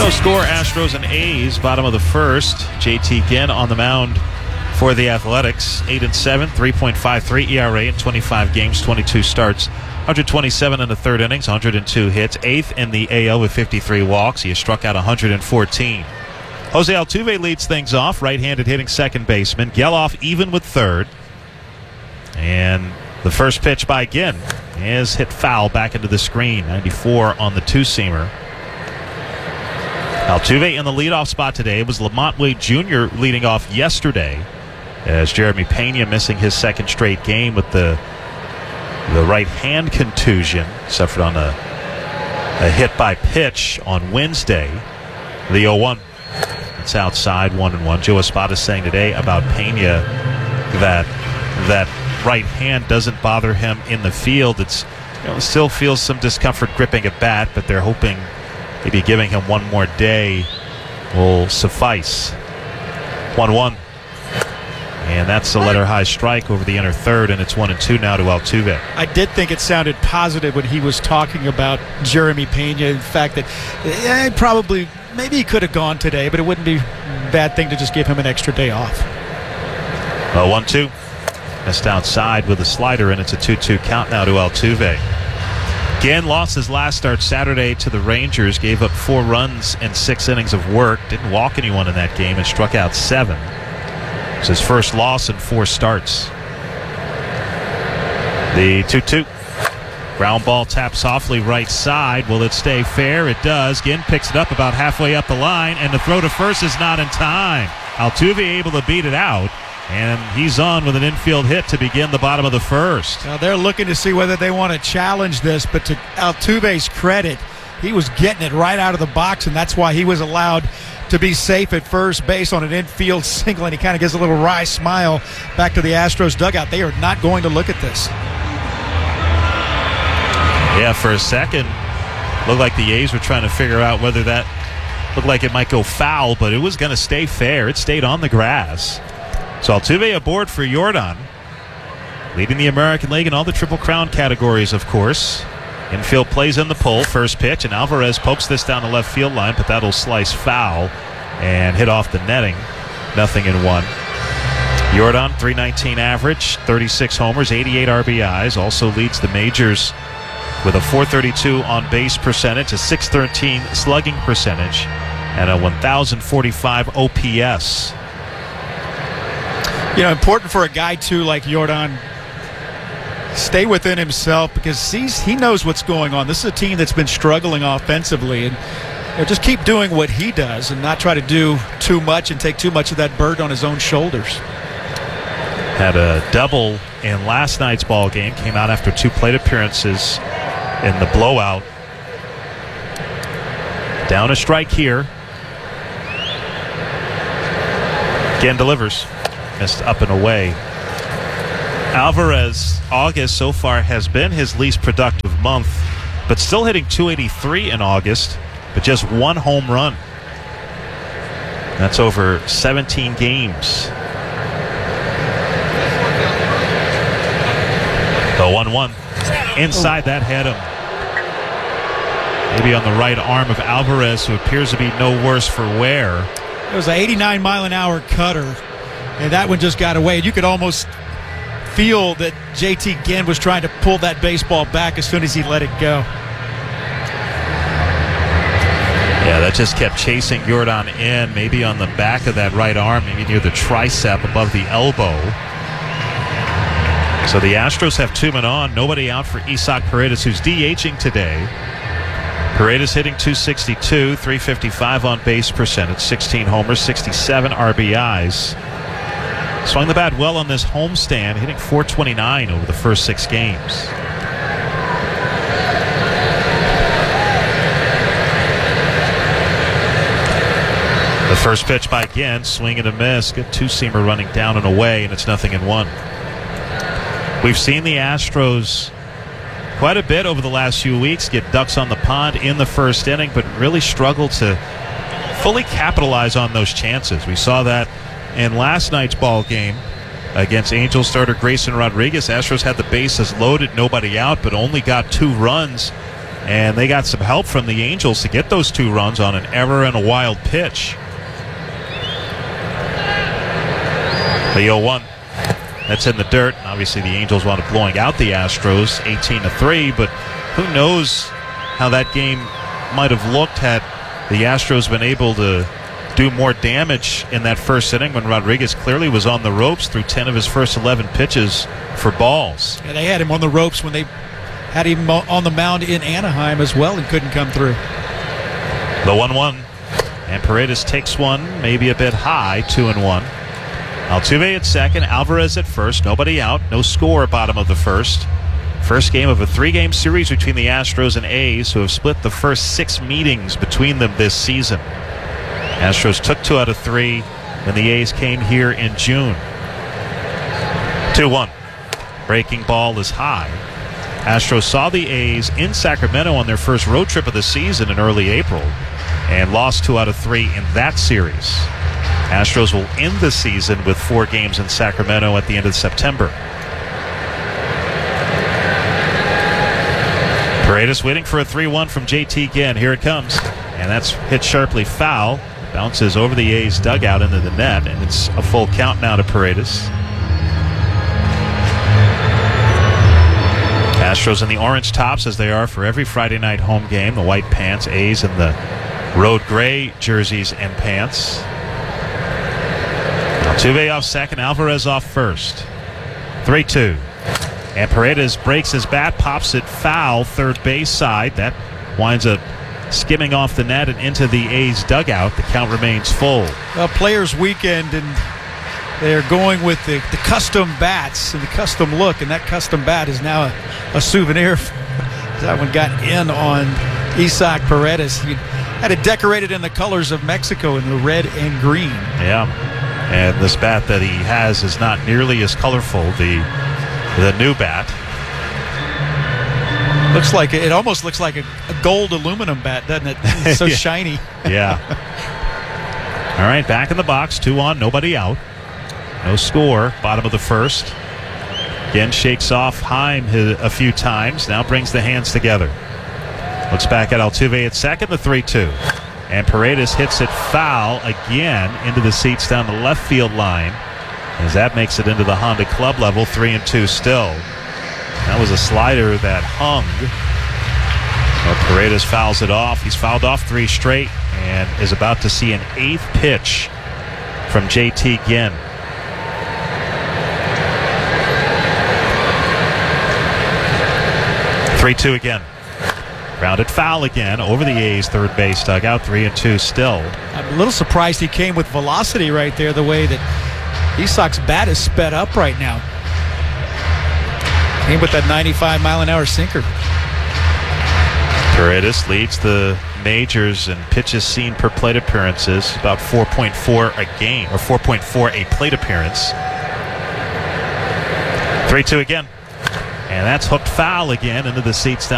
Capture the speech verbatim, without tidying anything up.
No score, Astros and A's, bottom of the first. J T Ginn on the mound for the Athletics. eight and seven, three point five three E R A in twenty-five games, twenty-two starts. one twenty-seven in the third innings, one oh two hits. Eighth in the A L with fifty-three walks. He has struck out one fourteen. Jose Altuve leads things off, right-handed hitting second baseman. Geloff even with third. And the first pitch by Ginn is hit foul back into the screen. ninety-four on the two-seamer. Altuve in the leadoff spot today. It was Lamont Wade Junior leading off yesterday, as Jeremy Pena missing his second straight game with the the right hand contusion, suffered on a, a hit by pitch on Wednesday. The oh one. It's outside, one and one. Joe Espada saying today about Pena that that right hand doesn't bother him in the field. It's, you know, still feels some discomfort gripping a bat, but they're hoping maybe giving him one more day will suffice. one one. And that's the letter high strike over the inner third, and it's one and two now to Altuve. I did think it sounded positive when he was talking about Jeremy Pena. In fact, that eh, probably maybe he could have gone today, but it wouldn't be a bad thing to just give him an extra day off. Well, one two. Missed outside with a slider, and it's a two two count now to Altuve. Ginn lost his last start Saturday to the Rangers, gave up four runs and six innings of work, didn't walk anyone in that game, and struck out seven. It's his first loss in four starts. The two two. Ground ball tapped softly right side. Will it stay fair? It does. Ginn picks it up about halfway up the line, and the throw to first is not in time. Altuve able to beat it out, and he's on with an infield hit to begin the bottom of the first. Now they're looking to see whether they want to challenge this, but to Altuve's credit, he was getting it right out of the box, and that's why he was allowed to be safe at first base on an infield single, and he kind of gives a little wry smile back to the Astros dugout. They are not going to look at this. Yeah, for a second, looked like the A's were trying to figure out whether that looked like it might go foul, but it was going to stay fair. It stayed on the grass. So Altuve aboard for Yordan, leading the American League in all the Triple Crown categories, of course. Infield plays in the pull, first pitch, and Alvarez pokes this down the left field line, but that'll slice foul and hit off the netting. Nothing in one. Yordan, three nineteen average, thirty-six homers, eighty-eight R B Is, also leads the majors with a four thirty-two on base percentage, a six thirteen slugging percentage, and a one thousand forty-five O P S. You know, important for a guy, too, like Yordan, stay within himself, because he's, he knows what's going on. This is a team that's been struggling offensively, and you know, just keep doing what he does and not try to do too much and take too much of that burden on his own shoulders. Had a double in last night's ball game, came out after two plate appearances in the blowout. Down a strike here. Again delivers. Missed up and away. Alvarez, August so far has been his least productive month, but still hitting two eighty-three in August, but just one home run. That's over seventeen games. The one one. Inside that hit him. Maybe on the right arm of Alvarez, who appears to be no worse for wear. It was an eighty-nine mile an hour cutter, and that one just got away. You could almost feel that J T Ginn was trying to pull that baseball back as soon as he let it go. Yeah, that just kept chasing Yordan in, maybe on the back of that right arm, maybe near the tricep above the elbow. So the Astros have two men on, nobody out for Isaac Paredes, who's DHing today. Paredes hitting two sixty-two, three fifty-five on base percentage, sixteen homers, sixty-seven R B Is. Swung the bat well on this homestand, hitting four twenty-nine over the first six games. The first pitch by Ginn, swing and a miss. Good two-seamer running down and away, and it's nothing in one. We've seen the Astros quite a bit over the last few weeks get ducks on the pond in the first inning, but really struggle to fully capitalize on those chances. We saw that in last night's ball game against Angels starter Grayson Rodriguez. Astros had the bases loaded, nobody out, but only got two runs And they got some help from the Angels to get those two runs on an error and a wild pitch. The oh one. That's in the dirt. Obviously, the Angels wound up blowing out the Astros eighteen to three, but who knows how that game might have looked had the Astros been able to do more damage in that first inning when Rodriguez clearly was on the ropes through ten of his first eleven pitches for balls. Yeah, they had him on the ropes when they had him on the mound in Anaheim as well and couldn't come through. The one one. And Paredes takes one, maybe a bit high, two and one. Altuve at second, Alvarez at first, nobody out, no score bottom of the first. First game of a three-game series between the Astros and A's, who have split the first six meetings between them this season. Astros took two out of three when the A's came here in June. two one. Breaking ball is high. Astros saw the A's in Sacramento on their first road trip of the season in early April and lost two out of three in that series. Astros will end the season with four games in Sacramento at the end of September. Paredes waiting for a three one from J T again. Here it comes. And that's hit sharply foul. Bounces over the A's dugout into the net, and it's a full count now to Paredes. Astros in the orange tops, as they are for every Friday night home game. The white pants, A's in the road gray jerseys and pants. Altuve off second, Alvarez off first. three two. And Paredes breaks his bat, pops it foul, third base side. That winds up skimming off the net and into the A's dugout. The count remains full. Well, Players Weekend, and they're going with the, the custom bats and the custom look, and that custom bat is now a, a souvenir. That one got in on Isaac Paredes. He had it decorated in the colors of Mexico in the red and green. Yeah. And this bat that he has is not nearly as colorful, the the new bat. Looks like it almost looks like a, a gold aluminum bat, doesn't it? It's so yeah. shiny. Yeah. All right, back in the box, two on, nobody out. No score, bottom of the first. Again, shakes off Heim a few times, now brings the hands together. Looks back at Altuve at second, the three two. And Paredes hits it foul again into the seats down the left field line, as that makes it into the Honda Club level, three and two still. That was a slider that hung. Well, Paredes fouls it off. He's fouled off three straight and is about to see an eighth pitch from J T Ginn. three two again. Grounded foul again over the A's third base dugout, three and two still. I'm a little surprised he came with velocity right there, the way that Isak's bat is sped up right now. Came with that ninety-five mile an hour sinker. Paredes leads the majors in pitches seen per plate appearances, about four point four a game, or four point four a plate appearance. three two again. And that's hooked foul again into the seats down